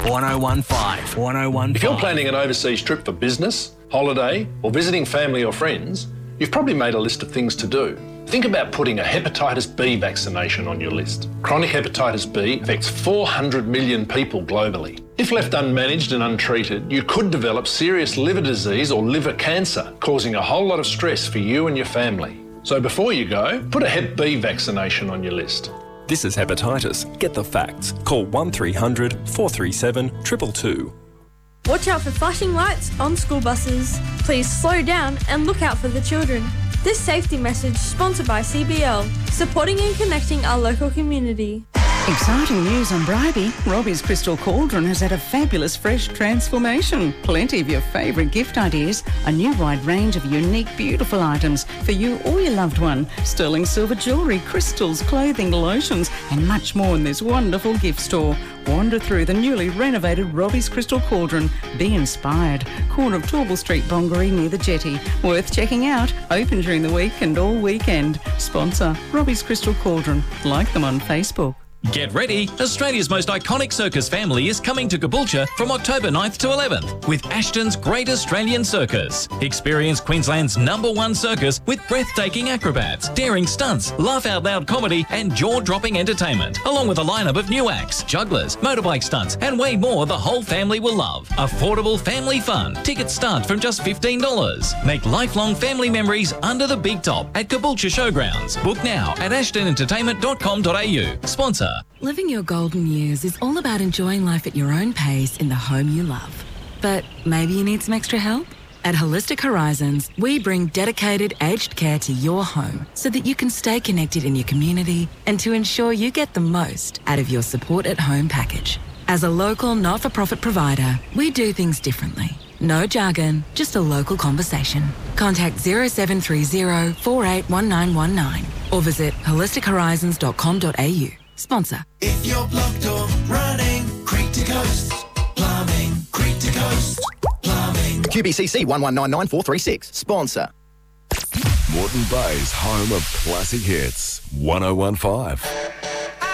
1015. 1015. If you're planning an overseas trip for business, holiday, or visiting family or friends, you've probably made a list of things to do. Think about putting a hepatitis B vaccination on your list. Chronic hepatitis B affects 400 million people globally. If left unmanaged and untreated, you could develop serious liver disease or liver cancer, causing a whole lot of stress for you and your family. So before you go, put a Hep B vaccination on your list. This is hepatitis. Get the facts. Call 1300 437 222. Watch out for flashing lights on school buses. Please slow down and look out for the children. This safety message sponsored by CBL, supporting and connecting our local community. Exciting news on Bribey. Robbie's Crystal Cauldron has had a fabulous fresh transformation. Plenty of your favourite gift ideas, a new wide range of unique, beautiful items for you or your loved one. Sterling silver jewellery, crystals, clothing, lotions and much more in this wonderful gift store. Wander through the newly renovated Robbie's Crystal Cauldron. Be inspired. Corner of Torble Street, Bongaree near the jetty. Worth checking out. Open during the week and all weekend. Sponsor Robbie's Crystal Cauldron. Like them on Facebook. Get ready! Australia's most iconic circus family is coming to Caboolture from October 9th to 11th with Ashton's Great Australian Circus. Experience Queensland's #1 circus with breathtaking acrobats, daring stunts, laugh-out-loud comedy and jaw-dropping entertainment, along with a lineup of new acts, jugglers, motorbike stunts and way more the whole family will love. Affordable family fun. Tickets start from just $15. Make lifelong family memories under the big top at Caboolture Showgrounds. Book now at ashtonentertainment.com.au. Sponsor. Living your golden years is all about enjoying life at your own pace in the home you love. But maybe you need some extra help? At Holistic Horizons, we bring dedicated aged care to your home so that you can stay connected in your community and to ensure you get the most out of your support at home package. As a local not-for-profit provider, we do things differently. No jargon, just a local conversation. Contact 0730 481919 or visit holistichorizons.com.au. Sponsor. If you're blocked or running, Creek to Coast Plumbing. Creek to Coast Plumbing. QBCC 1199436. Sponsor. Moreton Bay's home of classic hits. 1015.